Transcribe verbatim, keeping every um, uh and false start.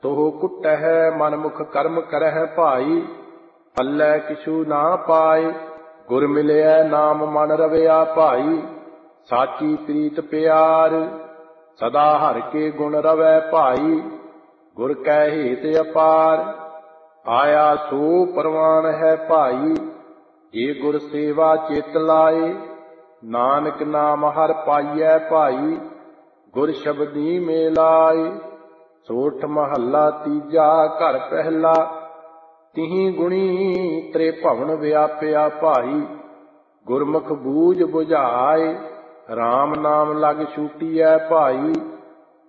ਤੋਹ ਕੁਟਹਿ ਮਨ ਮੁਖ ਕਰਮ ਕਰਹਿ ਭਾਈ, ਪੱਲੇ ਕਿਛੂ ਨਾ ਪਾਏ। ਗੁਰ ਮਿਲਿਆ ਨਾਮ ਮਨ ਰਵਿਆ ਭਾਈ, ਸਾਚੀ ਪ੍ਰੀਤ ਪਿਆਰ। ਸਦਾ ਹਰਿ ਕੇ ਗੁਣ ਰਵੈ ਭਾਈ, ਗੁਰ ਕੈ ਹੇਤ ਅਪਾਰ। ਆਇਆ ਸੋ ਪ੍ਰਵਾਨ ਹੈ ਭਾਈ, ਜੇ ਗੁਰ ਸੇਵਾ ਚਿਤ ਲਾਏ। ਨਾਨਕ ਨਾਮ ਹਰਿ ਪਾਈਐ ਭਾਈ, ਗੁਰ ਸ਼ਬਦੀ ਮੇ ਲਾਏ। ਸੋਠ ਮਹੱਲਾ ਤੀਜਾ ਘਰ ਪਹਿਲਾ, ਤਿਹੀ ਗੁਣੀ ਤ੍ਰੇ ਭਵਨ ਵਿਆਪਿਆ ਭਾਈ। ਗੁਰਮੁਖ ਬੂਝ ਬੁਝਾਏ, RAM ਨਾਮ ਲਗ ਛੂਟੀਐ ਭਾਈ।